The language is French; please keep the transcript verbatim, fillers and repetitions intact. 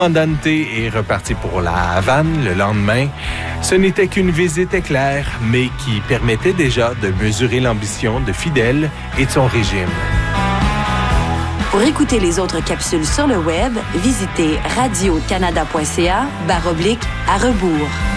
Dante est reparti pour la Havane le lendemain. Ce n'était qu'une visite éclair, mais qui permettait déjà de mesurer l'ambition de Fidel et de son régime. Pour écouter les autres capsules sur le web, visitez radio canada point c a barre oblique à rebours.